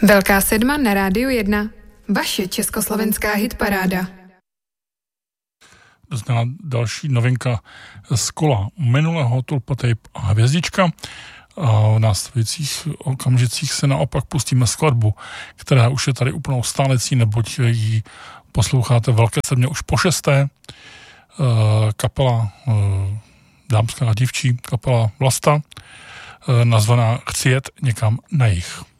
Velká sedma na Rádiu 1. Vaše československá hitparáda. Zná další novinka z kola minulého Tulpa Tape a Hvězdička. A v následujících okamžicích se naopak pustíme skladbu, která už je tady úplnou stálecí, neboť ji posloucháte Velké sedmě už po 6. Kapela dámská a dívčí, kapela Vlasta, nazvaná Chci jet někam na jih.